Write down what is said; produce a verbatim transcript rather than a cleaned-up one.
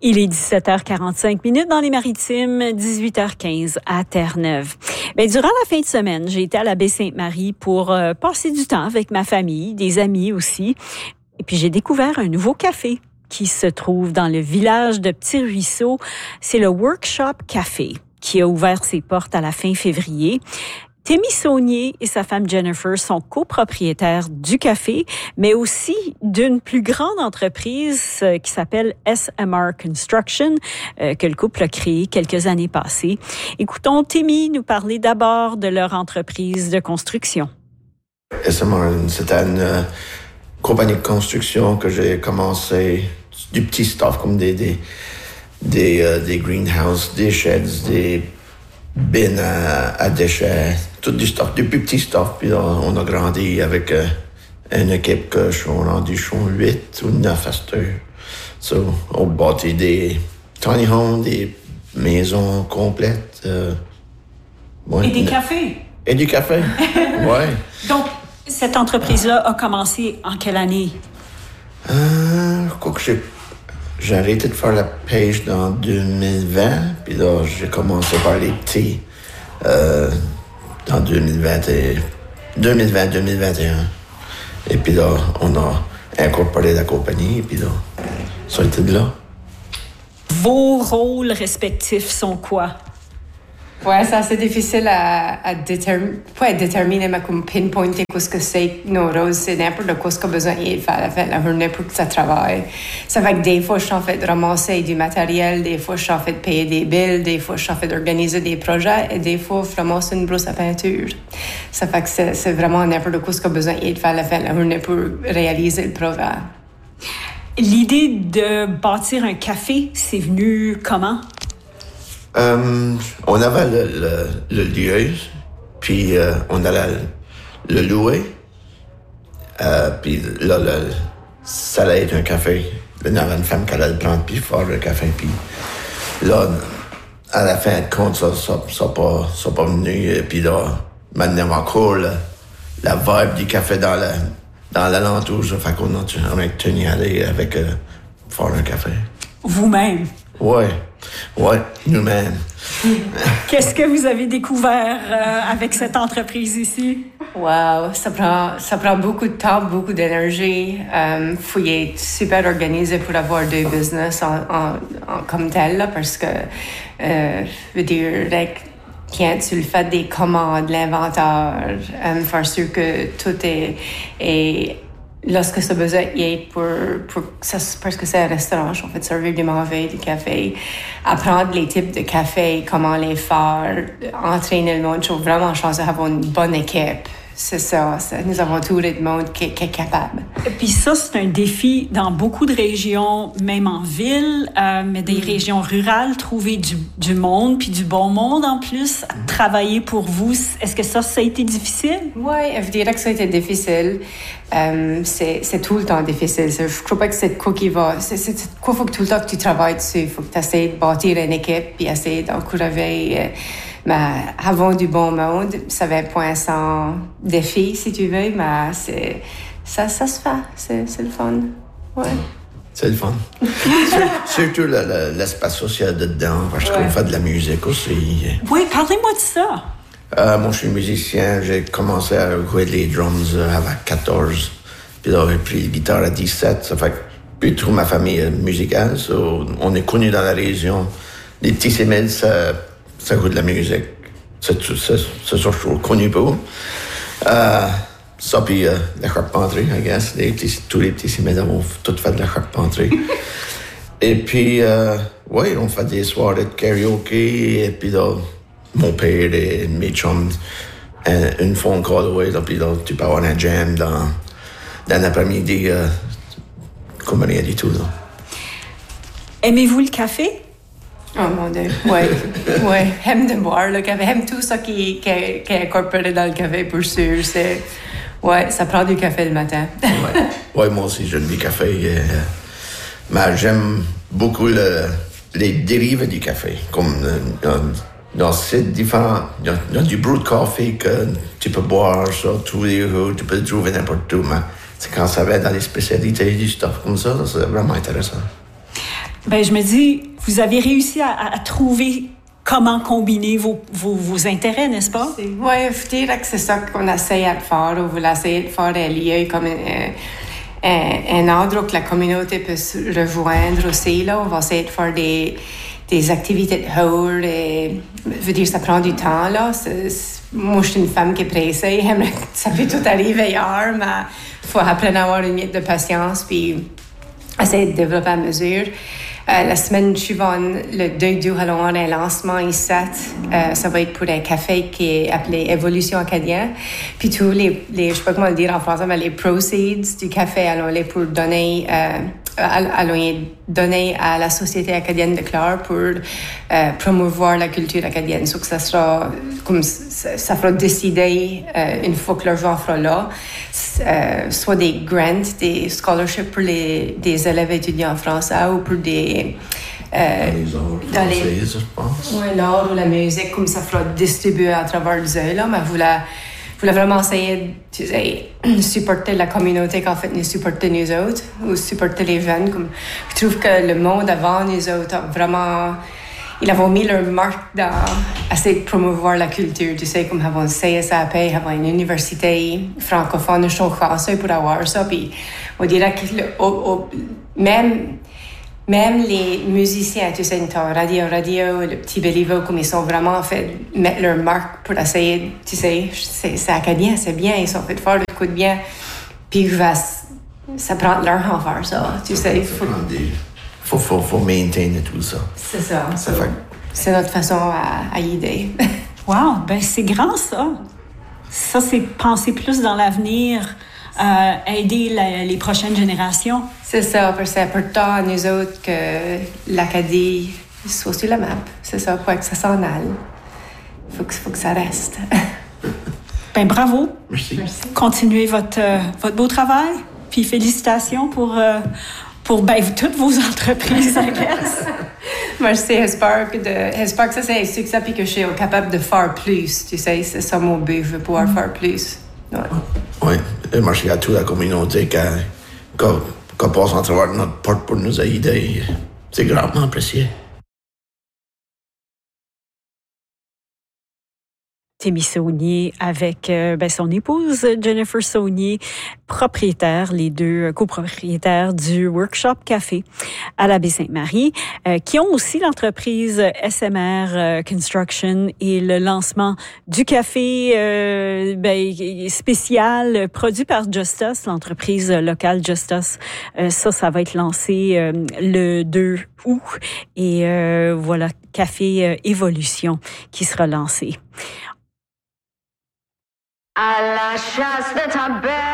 Il est dix-sept heures quarante-cinq minutes dans les Maritimes, dix-huit heures quinze à Terre-Neuve. Bien, durant la fin de semaine, j'ai été à la baie Sainte-Marie pour euh, passer du temps avec ma famille, des amis aussi. Et puis, j'ai découvert un nouveau café qui se trouve dans le village de Petit-Ruisseau. C'est le Workshop Café qui a ouvert ses portes à la fin février. Témy Saunier et sa femme Jennifer sont copropriétaires du café, mais aussi d'une plus grande entreprise qui s'appelle S M R Construction, euh, que le couple a créée quelques années passées. Écoutons Témy nous parler d'abord de leur entreprise de construction. S M R, c'était une euh, compagnie de construction que j'ai commencé du petit stuff comme des des des, euh, des greenhouses, des sheds, des bins à, à déchets, tout du stuff, du plus petit stuff. Puis là, on a grandi avec euh, une équipe que je suis rendu, je suis huit ou neuf à cette heure. So, on bâtit des tiny homes, des maisons complètes. Euh, ouais. Et des cafés. Et du café, ouais. Donc, cette entreprise-là a commencé en quelle année? Euh, je crois que j'ai... J'ai arrêté de faire la pêche dans deux mille vingt, puis là, j'ai commencé par les petits euh, dans deux mille vingt et deux mille vingt deux mille vingt et un. Et puis là, on a incorporé la compagnie, puis là, ça a été de là. Vos rôles respectifs sont quoi? Ouais, c'est assez difficile à, à déterminer, pas à déterminer, mais comme pinpointer ce que c'est nos rôles. C'est n'importe quoi ce qu'on a besoin de faire à la fin de la journée pour que ça travaille. Ça fait que des fois, je suis en fait de ramasser du matériel, des fois, je suis en fait de payer des billes, des fois, je suis en fait d'organiser des projets, et des fois, je ramasse une brosse à peinture. Ça fait que c'est, c'est vraiment n'importe quoi ce qu'on a besoin de faire à la fin de la journée pour réaliser le projet. L'idée de bâtir un café, c'est venu comment? Euh, on avait le, le, le lieu, puis euh, on allait le louer. Euh, puis là, le, ça allait être un café. Il y avait une femme qui allait le prendre, puis faire le café. Puis là, à la fin de compte, ça n'a ça, ça pas, ça pas venu. Et puis là, maintenant encore, le, la vibe du café dans, la, dans l'alentour, ça fait qu'on a, on a tenu à aller avec euh, faire un café. Vous-même? Ouais, ouais, nous-mêmes. Qu'est-ce que vous avez découvert euh, avec cette entreprise ici? Wow, ça prend, ça prend beaucoup de temps, beaucoup d'énergie. Il um, faut y être super organisé pour avoir deux business en, en, en, comme tel, là, parce que, euh, je veux dire, like, quand tu le fais des commandes, l'inventaire, um, faire sûr que tout est, est lorsque ça a besoin d'y être pour, pour ça, parce que c'est un restaurant, en fait, servir du mauvais, du café, apprendre les types de café, comment les faire, entraîner le monde. J'ai vraiment chance d'avoir une bonne équipe. C'est ça, ça. Nous avons tout le monde qui, qui est capable. Et puis ça, c'est un défi dans beaucoup de régions, même en ville, euh, mais des mm. régions rurales, trouver du, du monde, puis du bon monde en plus, mm. travailler pour vous. Est-ce que ça, ça a été difficile? Oui, je dirais que ça a été difficile. Um, c'est, c'est tout le temps difficile. Je ne crois pas que c'est quoi qui va... C'est, c'est, c'est quoi faut que tout le temps que tu travailles dessus. Il faut que tu essaies de bâtir une équipe, puis essayer d'encourager... Euh, mais avoir du bon monde, ça va être point sans défi, si tu veux, mais c'est, ça, ça se fait. C'est, c'est le fun. Ouais. C'est le fun. Surtout le, le, l'espace social dedans, parce ouais. qu'on fait de la musique aussi. Oui, parlez-moi de ça. Euh, moi, je suis musicien. J'ai commencé à jouer les drums à quatorze. Puis là, j'ai pris la guitare à dix-sept. Ça fait que plus toute ma famille est musicale. So, on est connus dans la région. Les petits sémelles, ça... Ça goûte de la musique. C'est, c'est, c'est, c'est ça que je suis connu pour. Euh, ça, puis euh, la charpenterie, I guess. Les petits, tous les petits sémelles avons tout fait de la charpenterie. Et puis, euh, oui, on fait des soirées de karaoké. Et puis là, mon père et mes chums, un, une phone call away. Là, puis là, tu peux avoir un jam dans, dans l'après-midi. Euh, comme rien du tout. Là. Aimez-vous le café? Oh mon Dieu, oui, oui. J'aime de boire le café, j'aime tout ça qui, qui, qui est incorporé dans le café, pour sûr. C'est, ouais, ça prend du café le matin. Oui, ouais, moi aussi, j'aime du café. Euh, mais j'aime beaucoup le, les dérivés du café. Comme euh, dans c'est différent. Il y, a, il y a du brewed coffee que tu peux boire ça tous les jours, tu peux le trouver n'importe où. Mais c'est quand ça va dans les spécialités du stuff comme ça, c'est vraiment intéressant. Ben, je me dis, vous avez réussi à, à trouver comment combiner vos, vos, vos intérêts, n'est-ce pas? Oui, je dirais que c'est ça qu'on essaie de faire. On veut essayer de faire un lien comme un, un, un endroit que la communauté peut se rejoindre aussi. Là. On va essayer de faire des, des activités de hall. Et, je veux dire, ça prend du temps. Là. C'est, c'est, moi, je suis une femme qui est pressée. Ça peut tout arriver hier, mais il faut apprendre à avoir une minute de patience puis essayer de développer à mesure. Euh, la semaine suivante, le deux août, allons avoir un lancement ici. Euh, ça va être pour un café qui est appelé Évolution Acadienne. Puis tous les, les, je sais pas comment le dire en français, mais les proceeds du café, allons les pour donner, euh, allons les donner à la Société acadienne de Clare pour euh, promouvoir la culture acadienne. Donc ça sera, comme ça, ça fera décider euh, une fois que l'argent sera là, euh, soit des grants, des scholarships pour les des élèves étudiants français ou pour des Euh, les arts françaises, je pense. Oui, l'art ou la musique, comme ça fera distribuer à travers le zèle, là, mais vous la, vous la vraiment essayer tu sais, supporter la communauté qu'en fait nous supporter nous autres, ou supporter les jeunes. Comme, je trouve que le monde avant nous autres a vraiment, ils ont mis leur marque dans essayer de promouvoir la culture, tu sais, comme avoir un C S A P, avoir une université francophone, je suis chanceux pour avoir ça, puis on dirait que le, au, au, même Même les musiciens, tu sais, radio, radio, le petit Béliveau, comme ils sont vraiment en fait mettre leur marque pour essayer, tu sais, c'est, c'est acadien, c'est bien, ils sont fait faire le coup de bien. Puis va, ça prend leur temps à faire ça, tu sais. Il faut, faut, faut, faut maintenir tout ça. C'est ça. ça fait... C'est notre façon à, à y aider. Wow, ben c'est grand ça. Ça, c'est penser plus dans l'avenir. Euh, aider la, les prochaines générations. C'est ça, parce que c'est important à nous autres que l'Acadie soit sur la map. C'est ça, pour que ça s'en aille. Il faut que, faut que ça reste. Ben bravo. Merci. Merci. Continuez votre, euh, votre beau travail. Puis félicitations pour, euh, pour ben, toutes vos entreprises, I guess. Merci, j'espère que, de, j'espère que ça c'est un succès et que je suis capable de faire plus. Tu sais, c'est ça mon but, je veux pouvoir mm. faire plus. Ouais. Oui, et merci à toute la communauté qui, qui, qui passe en travers notre porte pour nous aider. C'est grandement apprécié. Témi Saunier avec euh, ben, son épouse Jennifer Saunier, propriétaires, les deux copropriétaires du Workshop Café à la Baie-Sainte-Marie, euh, qui ont aussi l'entreprise S M R euh, Construction et le lancement du café euh, ben, spécial produit par Justus, l'entreprise locale Justus. Euh, ça, ça va être lancé euh, le deux août et euh, voilà, Café euh, Évolution qui sera lancé. À la chasse de ta belle